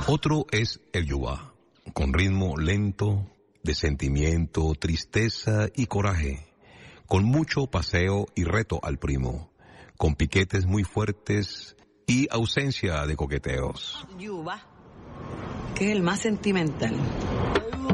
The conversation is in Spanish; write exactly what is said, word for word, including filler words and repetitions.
Otro es el yuba, con ritmo lento, de sentimiento, tristeza y coraje, con mucho paseo y reto al primo, con piquetes muy fuertes y ausencia de coqueteos. Yuba, que es el más sentimental.